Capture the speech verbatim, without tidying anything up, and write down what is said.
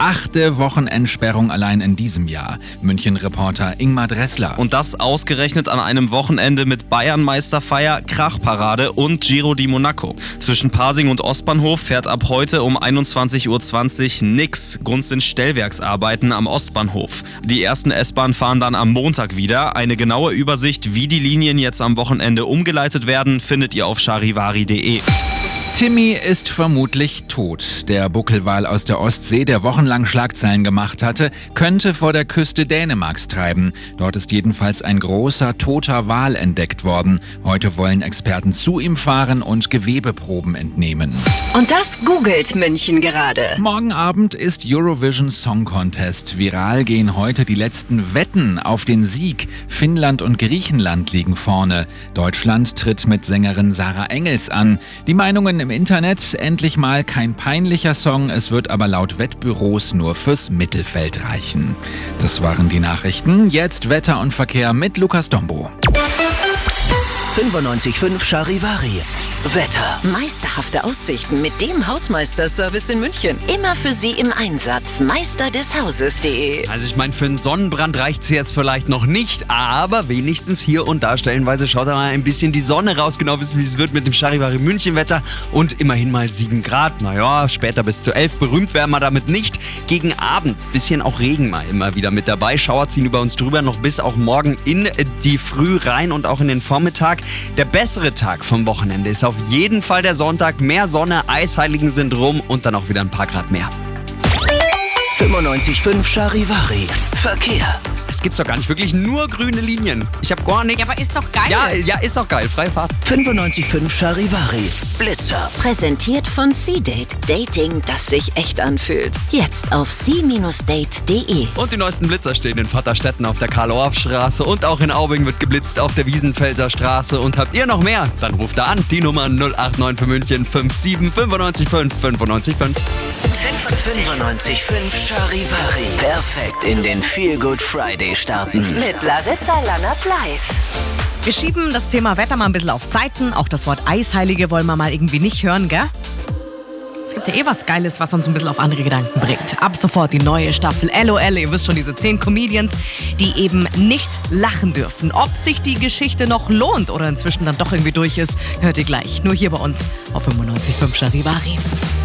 Achte Wochenendsperrung allein in diesem Jahr. München-Reporter Ingmar Dressler. Und das ausgerechnet an einem Wochenende mit Bayernmeisterfeier, Krachparade und Giro di Monaco. Zwischen Pasing und Ostbahnhof fährt ab heute um einundzwanzig Uhr zwanzig nix. Grund sind Stellwerksarbeiten am Ostbahnhof. Die ersten S-Bahnen fahren dann am Montag wieder. Eine genaue Übersicht, wie die Linien jetzt am Wochenende umgeleitet werden, findet ihr auf charivari punkt de. Timmy ist vermutlich tot. Der Buckelwal aus der Ostsee, der wochenlang Schlagzeilen gemacht hatte, könnte vor der Küste Dänemarks treiben. Dort ist jedenfalls ein großer, toter Wal entdeckt worden. Heute wollen Experten zu ihm fahren und Gewebeproben entnehmen. Und das googelt München gerade. Morgen Abend ist Eurovision Song Contest. Viral gehen heute die letzten Wetten auf den Sieg. Finnland und Griechenland liegen vorne. Deutschland tritt mit Sängerin Sarah Engels an. Die Meinungen im Internet, endlich mal kein peinlicher Song, es wird aber laut Wettbüros nur fürs Mittelfeld reichen. Das waren die Nachrichten. Jetzt Wetter und Verkehr mit Lukas Dombo. fünfundneunzig Komma fünf Charivari. Wetter. Meisterhafte Aussichten mit dem Hausmeister-Service in München. Immer für Sie im Einsatz. meister des hauses punkt de. Also ich meine, für einen Sonnenbrand reicht es jetzt vielleicht noch nicht, aber wenigstens hier und da stellenweise schaut da mal ein bisschen die Sonne raus. Genau wissen, wie es wird mit dem Charivari München-Wetter und immerhin mal sieben Grad. Naja, später bis zu elf. Berühmt werden wir damit nicht. Gegen Abend bisschen auch Regen mal immer wieder mit dabei. Schauer ziehen über uns drüber, noch bis auch morgen in die Früh rein und auch in den Vormittag. Der bessere Tag vom Wochenende ist auf jeden Fall der Sonntag. Mehr Sonne, Eisheiligen sind rum und dann auch wieder ein paar Grad mehr. fünfundneunzig Komma fünf Charivari. Verkehr. Es gibt's doch gar nicht, wirklich nur grüne Linien. Ich hab gar nichts. Ja, aber ist doch geil. Ja, ja, ist doch geil. Freie Fahrt. fünfundneunzig Komma fünf Charivari. Blitzer. Präsentiert von C-Date. Dating, das sich echt anfühlt. Jetzt auf c Bindestrich date punkt de. Und die neuesten Blitzer stehen in Vaterstetten auf der Karl-Orff-Straße und auch in Aubing wird geblitzt auf der Wiesenfelser Straße. Und habt ihr noch mehr? Dann ruft da an. Die Nummer null acht neun für München fünf sieben fünf neun fünf fünf neun fünf. fünfundneunzig Komma fünf Charivari. Perfekt in den Feel Good Friday starten. Mit Larissa Lannert live. Wir schieben das Thema Wetter mal ein bisschen auf Zeiten. Auch das Wort Eisheilige wollen wir mal irgendwie nicht hören, gell? Es gibt ja eh was Geiles, was uns ein bisschen auf andere Gedanken bringt. Ab sofort die neue Staffel LOL. Ihr wisst schon, diese zehn Comedians, die eben nicht lachen dürfen. Ob sich die Geschichte noch lohnt oder inzwischen dann doch irgendwie durch ist, hört ihr gleich. Nur hier bei uns auf fünfundneunzig Komma fünf Charivari.